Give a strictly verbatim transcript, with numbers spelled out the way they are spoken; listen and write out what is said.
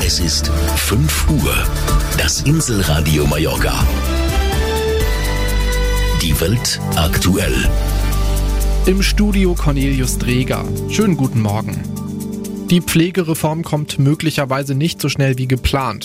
Es ist fünf Uhr. Das Inselradio Mallorca. Die Welt aktuell. Im Studio Cornelius Dreger. Schönen guten Morgen. Die Pflegereform kommt möglicherweise nicht so schnell wie geplant.